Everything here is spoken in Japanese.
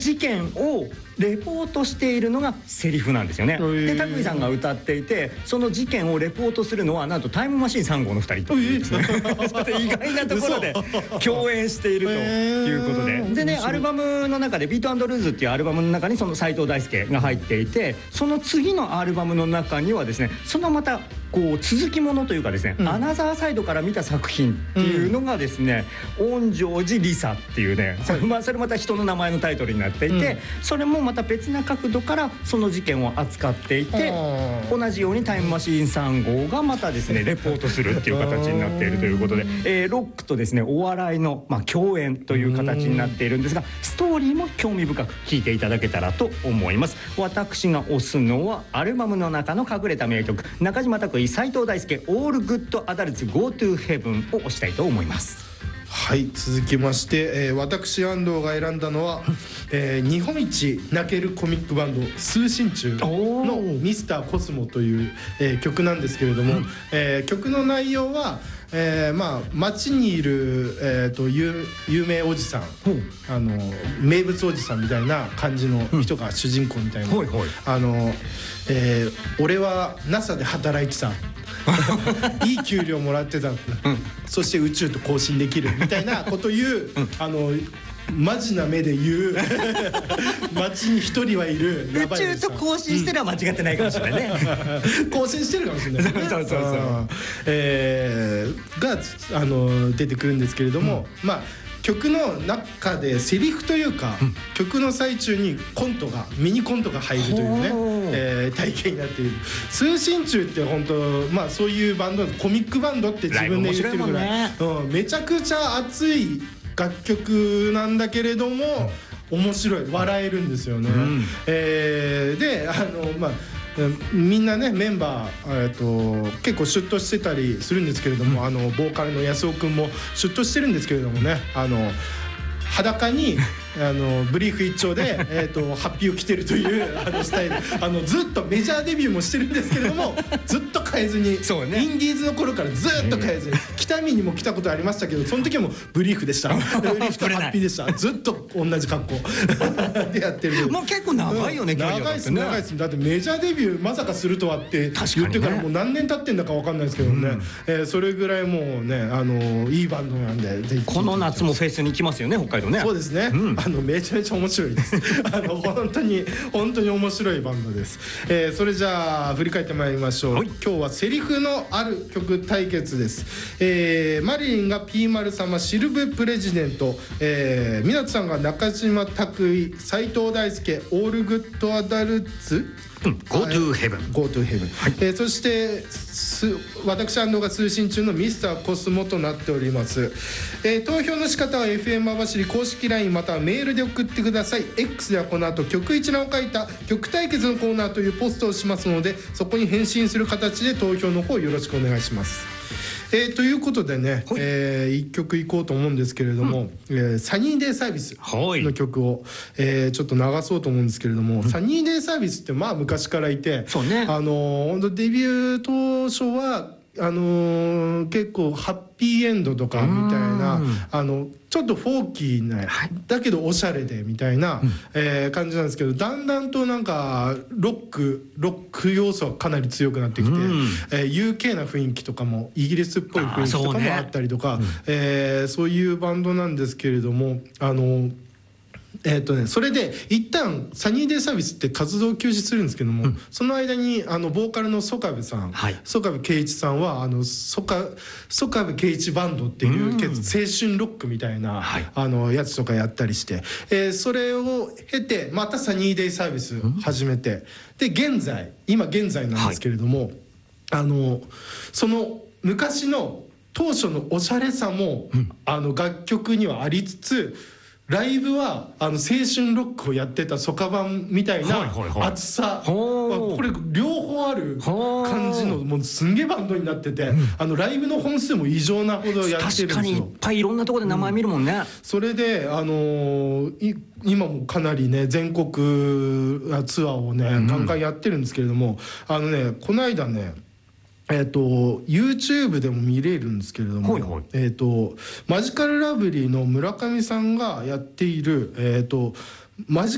事件をレポートしているのがセリフなんですよね。で拓井さんが歌っていて、その事件をレポートするのはなんとタイムマシーン3号の2人というですね意外なところで共演しているということでね、アルバムの中でビート&ルーズっていうアルバムの中にその斉藤大輔が入っていて、その次のアルバムの中にはですね、そのまたこう続きものというかですね、アナザーサイドから見た作品っていうのがですね、恩城寺リサっていうね、それまた人の名前のタイトルになっていて、それもまた別な角度からその事件を扱っていて、同じようにタイムマシーン3号がまたですねレポートするっていう形になっているということで、ロックとですねお笑いの共演という形になっているんですが、ストーリーも興味深く聴いていただけたらと思います。私が推すのはアルバムの中の隠れた名曲、中島拓井斉藤大輔オールグッドアダルツ Go to Heaven を推したいと思います。 はい、続きまして、私安藤が選んだのは、日本一泣けるコミックバンド通信中のミスターコスモという、曲なんですけれども、曲の内容は街にいる、有名おじさん、名物おじさんみたいな感じの人が主人公みたいな、俺は NASA で働いてたいい給料もらってた、そして宇宙と交信できるみたいなこと言う、マジな目で言う街に一人はいる宇宙と交信してるは間違ってないかもしれないね交信してるかもしれないですねそうが出てくるんですけれども、曲の中でセリフというか、曲の最中にミニコントが入るというね、体験になっている。通信中って本当そういうバンド、コミックバンドって自分で言ってるぐらい、めちゃくちゃ熱い楽曲なんだけれども、面白い、笑えるんですよね。でみんなねメンバー、結構シュッとしてたりするんですけれども、ボーカルの安尾くんもシュッとしてるんですけれどもね、裸にブリーフ一丁でハッピーを着てるというスタイル、ずっとメジャーデビューもしてるんですけれどもずっと変えずに、インディーズの頃からずっと変えずに、北見にも来たことありましたけど、その時もブリーフでしたブリーフとハッピーでした。ずっと同じ格好でやってる。 もう結構長いよね、 長いですね。だってメジャーデビューまさかするとはって言ってからもう何年経ってんだか分かんないですけどね、それぐらいもうねいいバンドなんで、ぜひこの夏もフェスに行きますよね、北海道ね。 そうですね、めちゃめちゃ面白いです本当に面白いバンドです。それじゃあ振り返ってまいりましょう。今日はセリフのある曲対決です。マリリンがピーマル様シルブプレジデント、湊さんが中島拓井斉藤大輔オールグッドアダルツ Go to Heaven、 そして私安藤が通信中のミスターコスモとなっております。投票の仕方は FM 網走公式 LINE またはメールで送ってください。 X ではこの後曲一覧を書いた曲対決のコーナーというポストをしますので、そこに返信する形で投票の方よろしくお願いします。ということでね、1曲いこうと思うんですけれども、サニーデイサービスの曲を、ちょっっと流そうと思うんですけれども、サニーデイサービスって昔からいて、 そうね、 本当デビュー当初は結構ハッピーエンドとかみたいなちょっとフォーキーな、だけどおしゃれでみたいな、感じなんですけど、だんだんとなんかロック要素はかなり強くなってきて、UK な雰囲気とかもイギリスっぽい雰囲気とかもあったりとか、そういうバンドなんですけれども、それで一旦サニーデイサービスって活動休止するんですけども、その間にボーカルの曽我部さん、曽我部圭一さんは曽我部圭一バンドっていう青春ロックみたいな、やつとかやったりして、それを経てまたサニーデイサービス始めて、で今現在なんですけれども、その昔の当初のおしゃれさも、楽曲にはありつつ、ライブは青春ロックをやってたソカバンみたいな熱さ、これ両方ある感じのもうすんげえバンドになってて、ライブの本数も異常なほどやってるんですよ。 確かにいっぱいいろんなところで名前見るもんね。 それで今もかなりね全国ツアーをねガンガンやってるんですけれども、この間ねYouTube でも見れるんですけれども、マジカルラブリーの村上さんがやっているマジ